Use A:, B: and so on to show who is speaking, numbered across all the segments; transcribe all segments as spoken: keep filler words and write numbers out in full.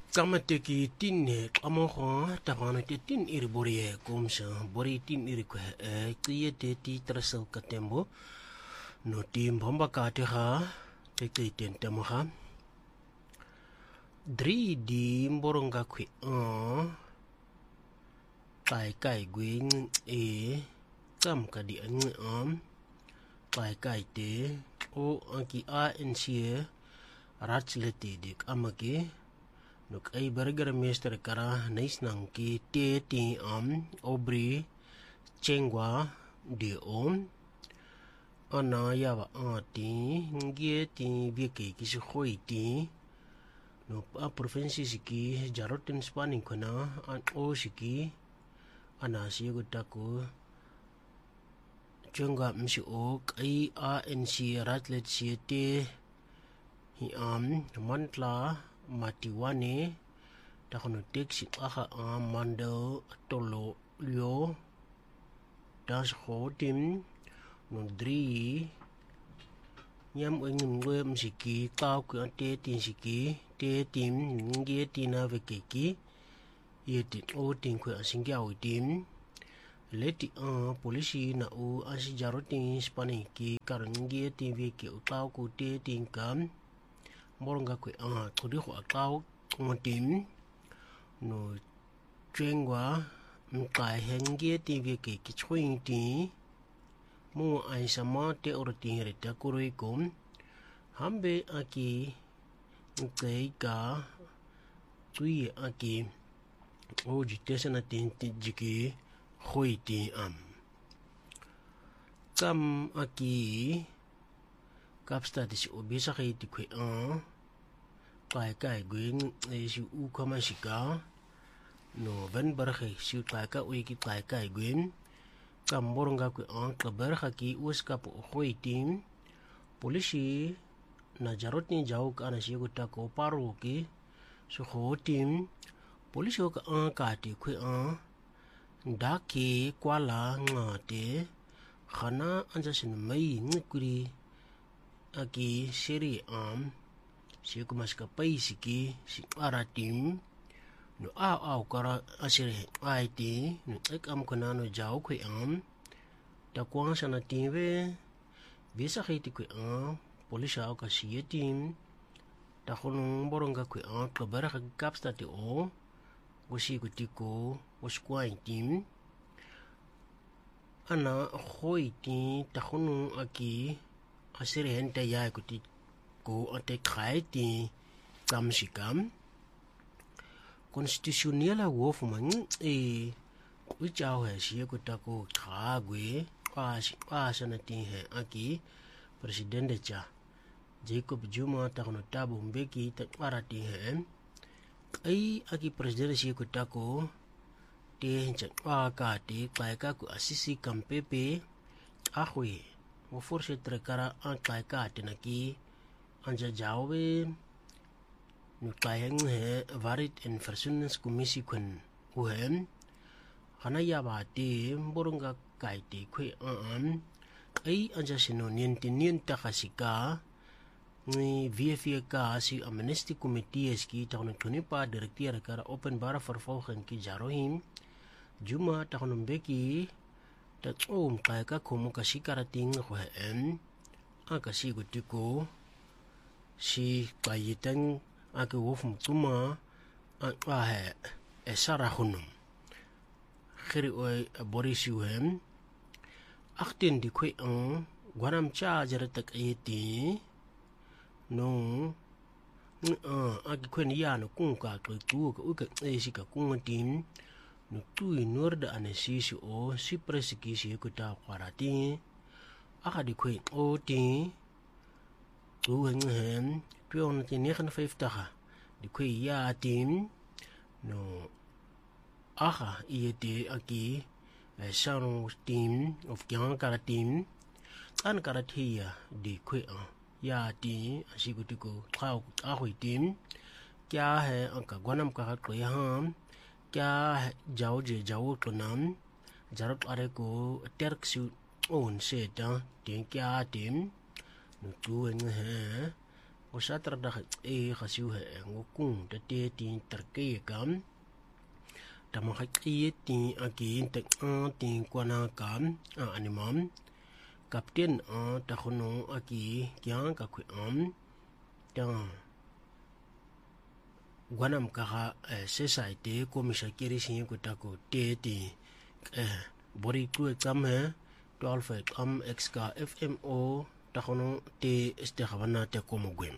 A: Kamateki tin kamoho takana te tin iri bori e kumsa bori tin iri kwe e kie te ti trasel katembo no tim bomba ka te ha te te ten tamaha dri di mboronga kwe a kai kai gwing e kam ka di ang am kai kai te o anki a nsie ratslete dik amake Nuk ay burgermeester kara nais nang ki te ti am obri chengwa di om ana yawa ati ngie ti bieke ki si khoi ti no a provinsi siki jarotin spanning kona an o siki ana sigo tako chengwa msi ok ay a n c ratlet siete hi am mantla Matiwane takono teksi aha a mando tolo lio das hotim no dri nyam ngem ngem siki tau ku ante tin siki te tim ngie tina vekeki yeti o tin ku asingia o tim leti a polisi na u asijarotin spaniki karangie tin veke o tau ku te tin kam moronga kwe a kuri ho akau ngotim no chengwa mkai hengie ti veke ki chwing ti mo ai sama te orti reta kurui kum hambe aki mkai ka tui aki o jitesana tin jiki khoi ti am kam aki kapsta dis obisa kay ti kwe a kai kai gwing e si u kama sika no ven barhe si kai ka u ki kai kai gwing kam boronga kwe a ka barha ki us ka po khoi tim polisi na jarot ni jau ka na si ko ta ko paro ki so kho tim polisi ka a ka ti kwe a ndaki kwala ngate khana anja sin mai ngikuri aki seri am si kumas ka paisiki si aratim no aw aw kara asire aiti no ek am kana no jaw kwe am ta kwang sana timbe bisa khiti kwe am polisa ka sietim ta khonong boronga kwe am ka bara ka kapsta ti o wosi kutiko woskwain tim ana khoiti ta khonong aki asire hente ya kuti ko ate khai ti kam sikam constitutional hof man e ujaw he si ko ta ko khagwe pas pasana ti he aki president cha Jacob Zuma ta kono tabu mbeki ta parati he ai aki president si ko ta ko te cha ka ti kai ka ku asisi kampepe ahwe mo forse trekara an kai ka tinaki anja jawe nu kayang he varit en versoeningscommissie kun uhem hana ya ba te boronga kai te kwe an ai anja sino niente niente kasika ni V F ka si amnesty committee ski ta no tuni pa directeur kara openbare vervolging ki jarohim Juma ta no mbeki ta tsom kai ka komo ka sikarating ko hem aka si gutiko si kayitan aka wofum tuma a he esara hunum khiri oi borisi hem aktin di kwe an gwanam cha jaratak ayeti no a aki kwen ya no kung ka kwe tu ka uka esi ka kung tim no tui norda anesisi o si presikisi ko ta kwarati aka di kwe o ti tu hen hen pion ti negenenvijftig di kwe ya tim no aka iete aki sang tim of kyang karatim an karatia di kwe a ya ti asigutiko khau a hoi tim kya hai anka gwanam ka kwe ham kya jaw je jaw to nam jarot are ko terk su on se ta tin kya tim nu tu en he o satra da e khasiu he ngokung te te tin terke kam tama khaki tin akin te a tin kwana kam a animam kapten a ta khono aki kyang ka khu am ta gwanam ka society komisa kiri sin ko ta ko te ti bori ku exam he twelve am exka fmo ta khono te este khabana te komo gwem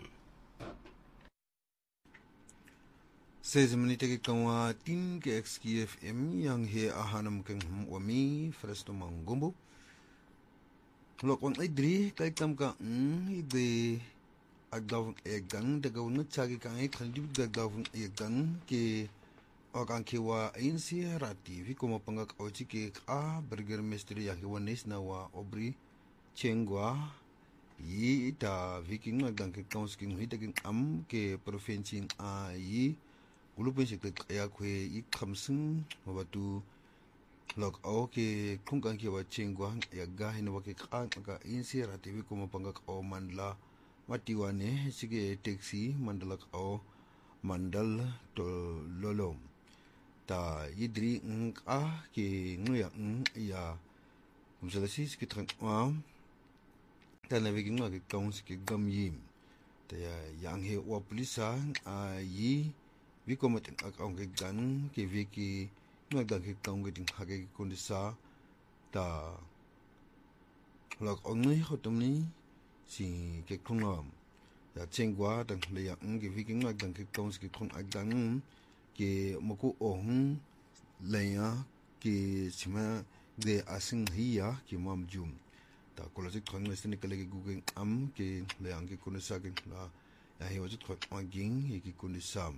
B: Seis minute ke kawa tin ke X K F M yang he ahanam keng wami fresto mangumbu. Lokon ay dri kay tam ka mm ide agdaw egdan de gawn chagi kan ay khandib agdaw egdan ke akan ke wa insi rati vi como pangak ochi ke a burger mystery ya hiwanis na wa obri chengwa yi ta viking agdan ke kausking hitaking am ke provinsi a yi Ulupin siklet kaya kwe i kamsing mabatu log au ke kungkan ke wachengwa ya gahin wake kaan aga insi ratiwi kuma pangak au mandla matiwane sige taxi mandalak au mandal to lolo ta yidri ng a ke nguya ng ya kumsalasi sige trangwa ta naviging wake kaung sige gam yim ta ya yang he wa polisa a yi vi kommer til at afgøre gangen, ke vi ki nu der kan gange din hage kun sa da lok only hotomni si ke kunam ya chengwa dan le ya nge vi ki nu dan ke gange ki kun agang ke moku ohun le ya ke sima de asing hiya ke mam jum da kolosik khang le sene kale ke gugen am ke le ang ke kun sa ke la ya he wajit khot anging ke kun sam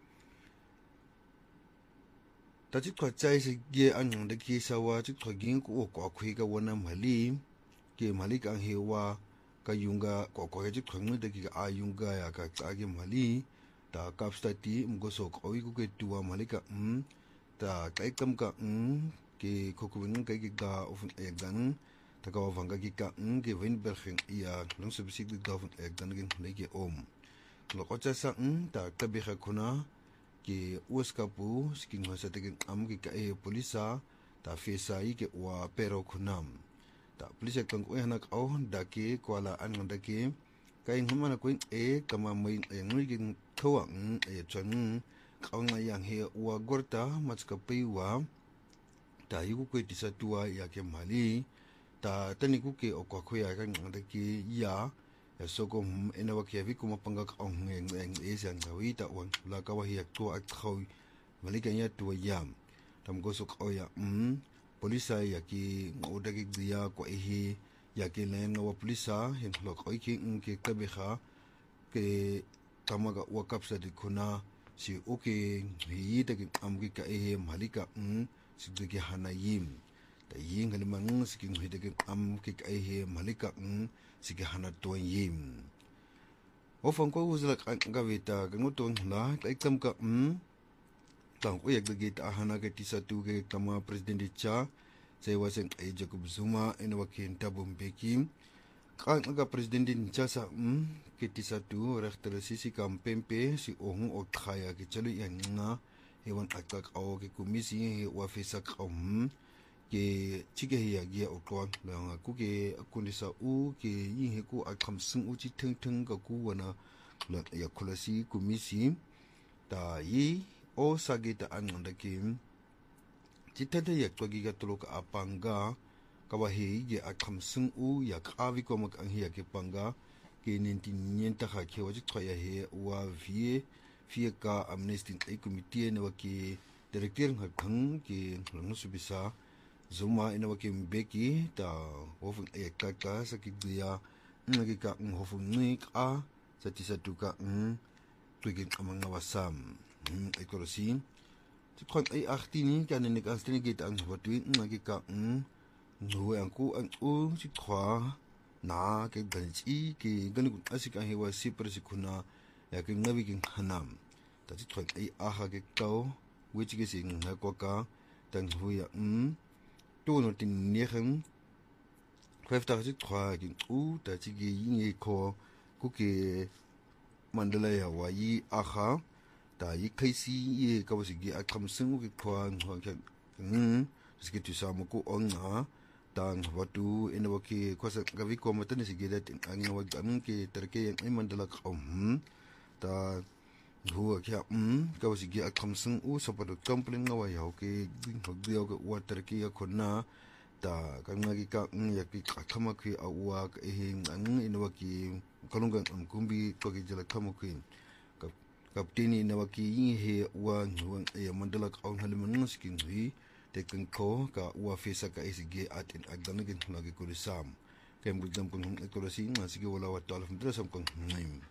B: ta chik thwa chai se ge anong de ki sawa chik thwa ging ko ko khwi ka wona mali ke malik ang hewa ka yunga ko ko chik thwa ngi de ki a yunga ya ka cha ge mali ta kapsta ti mgo so ko i ku ke tuwa malika um ta kai kam ka um ke ko ko ngi kai ga ofun e gan ta ka wanga ki ka um ke wen bergen ya long se bisik de ofun e gan gen le ke om lo ko cha sa um ta ka bi kha khuna ke uskapu sking hasa tegen am ke ka e polisa ta fesa i ke wa pero khunam ta polisa kang o hanak au da ke kwala an da ke kai humana ko e kama mai e ngui ke thawang e chan kaung yang he wa gorta machka peiwa ta yu ko ti sa tua ya ke mali ta tani ku ke o ko khoya ka ng da ke ya ya soko ena wa ke vi kuma pangak ong ngeng eng e sang sawi ta wan la ka wa hiak to ak khawi malika ya to yam tam go sok o ya um polisa ya ki ngoda ki dia ko e ya ke len wa polisa hin lok oi ki ng ke ka be kha ke tamaga wa kapsa di kuna si oke hi ta ki am ki ka e malika um si de ki hanayim ta ying halimang siking hi de ki am ki ka e malika um sige hana to yim ofan ko uzla ka vita ganguton la ekam ka um tang ko yak de ta hana ke tisa tu ke kama president cha se wasen e Jacob Zuma en wakin tabum bekim ka nga president cha sa um ke tisa tu rechter sisi kampempe si ohun o khaya ke chalu yang nga ewan akak au ke komisi wa fesa um ke chige ya ge o kon la ku ke kunisa u ke yin he ku akam sing u chi theng theng ka ku wana la ya kulasi komisi ta yi o sage ta an da ke chitade ya to gi ga to ka apanga ka wa he ge akam sing u ya ka vi ko mak ang ya ke panga ke nin tin nyen ta kha ke wa chi ya he wa vie vie ka amnesty ai committee ne wa ke director ng khang ke lang su bisa Zuma ina wakim beki ta hofung e kaka sakit dia ngagi ka ng hofung nik a sa tisa tuka ng tuigin amang nawasam ay korosin tikon ay aktini kanin nik astini kita ang hwatuin ngagi ka ng nuwe ang ku ang u sikwa na ke ganchi ke ganikun asik ang hewa sipar sikuna ya ke ngabiging hanam ta tikon ay aha ke tau wichige sing nakwaka tang huya ng no tin negen kwefta ji twa gi u ta ji gi yin ko ku ke mandala ya wa yi aha ta yi kaisi ye ka wasigi akhamsung ki khwa ngwa kya ng siki tu sama ko onga ta ngwatu ina waki kwasa gavi ko matani sige dat ang wag ang ki terke yang mandala khom ta huwa kya um ka wasigi akhamsung u sapado complain ngawa ya ke ngogdio ko water ki yakona ta kangagi ka ng yaki khama ki awa ka ehing ang ina waki kalungan ang kumbi ko ki jala khama ki kapteni na waki he wa ngwang e mandala ka on haliman skin hui te kan ko ka wa fesa ka isige at in agdanagin lagi ko sam kem gudam kun ko sin masige wala wa twelve drasam kun ngaim